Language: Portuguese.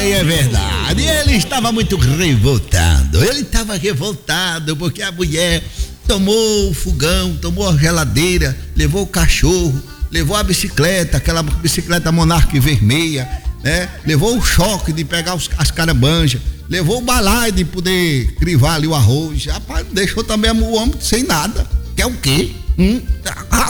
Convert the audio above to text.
é verdade. Ele estava muito revoltado. Ele estava revoltado porque a mulher tomou o fogão, tomou a geladeira, levou o cachorro, levou a bicicleta, aquela bicicleta Monarch vermelha, né? Levou o choque de pegar as carabanjas, levou o balaio de poder crivar ali o arroz. Rapaz, deixou também o homem sem nada. Quer o quê?